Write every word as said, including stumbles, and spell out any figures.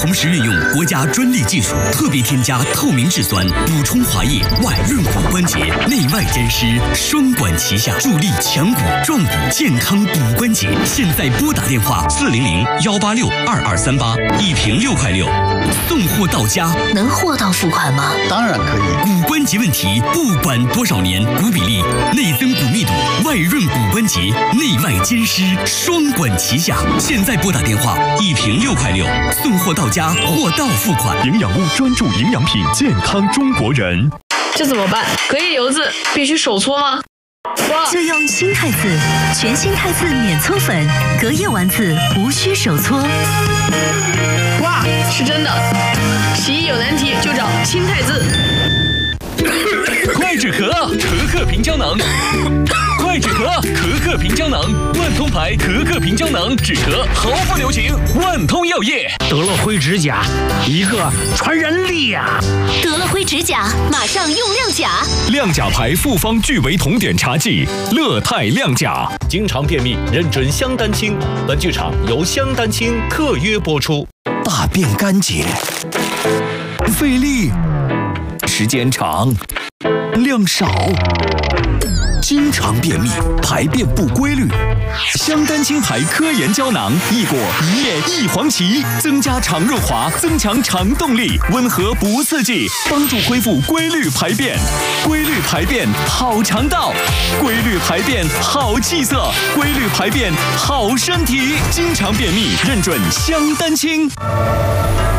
同时运用国家专利技术，特别添加透明质酸，补充滑液，外润骨关节，内外兼施，双管齐下，助力强骨壮骨，健康补关节。现在拨打电话四零零幺八六二二三八，一瓶六块六，送货到家。 能货到付款吗？ 当然可以。 骨关节问题，不管多少年，骨比例、内增骨密度、外润骨关节，内外兼施，双管齐下。现在拨打电话，一瓶六块六，送货到家，货到付款。 营养屋专注营养品，健康中国人。 这怎么办？隔夜油渍必须手搓吗？ 就用新汰渍，全新汰渍免搓粉，隔夜丸子无需手搓。 哇，是真的！洗衣有难题就找新汰渍。 快止咳，咳咳平胶囊。快止咳，咳咳平胶囊，万通牌咳咳平胶囊，止咳毫不留情。万通药业。 得了灰指甲，一个传染力呀！ 得了灰指甲，马上用亮甲。 亮甲牌复方聚维酮碘茶剂，乐泰亮甲。 经常便秘，认准香丹清。本剧场由香丹清特约播出。 大便干结，费力，时间长，量少，经常便秘，排便不规律。 香丹清牌科研胶囊，益果一叶一黄芪，增加肠润滑，增强肠动力，温和不刺激，帮助恢复规律排便。规律排便好肠道，规律排便好气色，规律排便好身体。经常便秘，认准香丹清。